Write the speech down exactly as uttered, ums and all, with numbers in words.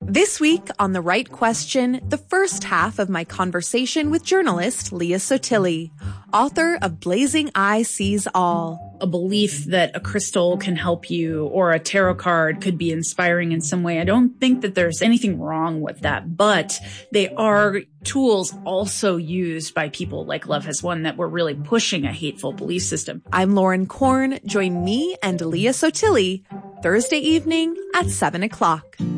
This week on The Right Question, the first half of my conversation with journalist Leah Sottile, author of Blazing Eye Sees All. A belief that a crystal can help you or a tarot card could be inspiring in some way. I don't think that there's anything wrong with that, but they are tools also used by people like Love Has Won that were really pushing a hateful belief system. I'm Lauren Korn. Join me and Leah Sottile Thursday evening at seven o'clock.